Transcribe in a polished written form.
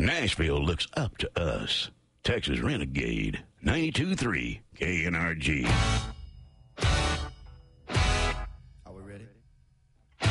Nashville looks up to us. Texas Renegade, 92.3 KNRG.